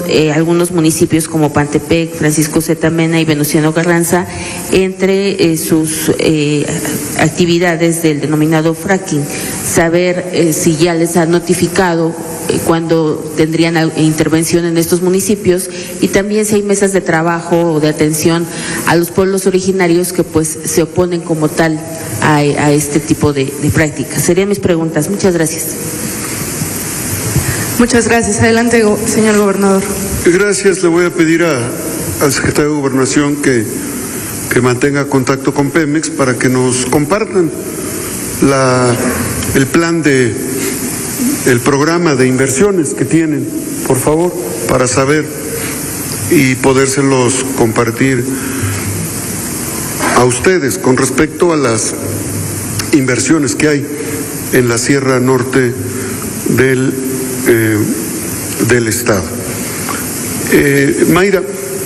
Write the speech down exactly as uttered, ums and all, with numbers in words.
eh, algunos municipios como Pantepec, Francisco Zeta Mena y Venustiano Carranza entre eh, sus eh, actividades del denominado fracking. Saber eh, si ya les ha notificado eh, cuándo tendrían intervención en estos municipios, y también si hay mesas de trabajo o de atención a los pueblos originarios que pues se oponen como tal a, a este tipo de, de prácticas. Serían mis preguntas. Muchas gracias. Muchas gracias. Adelante, señor gobernador. Gracias. Le voy a pedir a, al secretario de Gobernación que, que mantenga contacto con Pemex para que nos compartan la, el plan de, el programa de inversiones que tienen, por favor, para saber y podérselos compartir a ustedes con respecto a las inversiones que hay en la Sierra Norte del, eh, del Estado. Eh, Mayra,